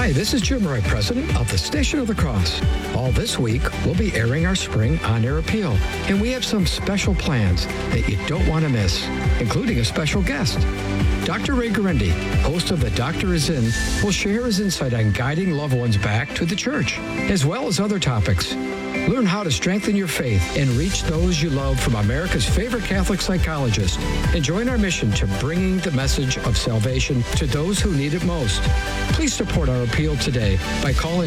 Hi, this is Jim Roy, president of the Station of the Cross. All this week, we'll be airing our spring on-air appeal, and we have some special plans that you don't want to miss, including a special guest. Dr. Ray Guarendi, host of The Doctor Is In, will share his insight on guiding loved ones back to the church, as well as other topics. Learn how to strengthen your faith and reach those you love from America's favorite Catholic psychologist, and join our mission to bringing the message of salvation to those who need it most. Please support our appeal today by calling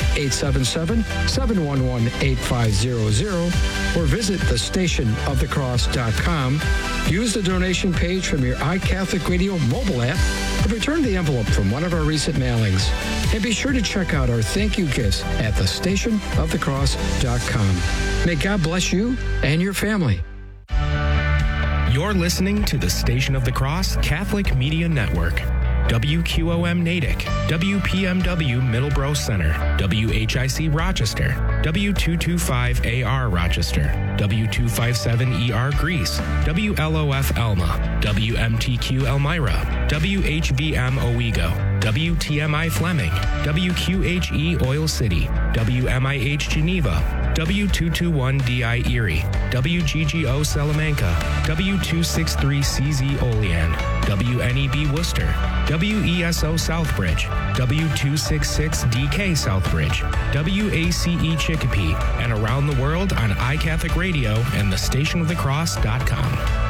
1-877-711-8500 or visit thestationofthecross.com. Use the donation page from your iCatholic Radio mobile app or return the envelope from one of our recent mailings. And be sure to check out our thank you gifts at thestationofthecross.com. May God bless you and your family. You're listening to the Station of the Cross Catholic Media Network. WQOM Natick, WPMW Middleborough Center, WHIC Rochester, W225AR Rochester, W257ER Greece, WLOF Elma, WMTQ Elmira, WHBM Owego, WTMI Fleming, WQHE Oil City, WMIH Geneva, W221DI Erie, WGGO Salamanca, W263CZ Olean, WNEB Worcester, WESO Southbridge, W266DK Southbridge, WACE Chicopee, and around the world on iCatholic Radio and thestationofthecross.com.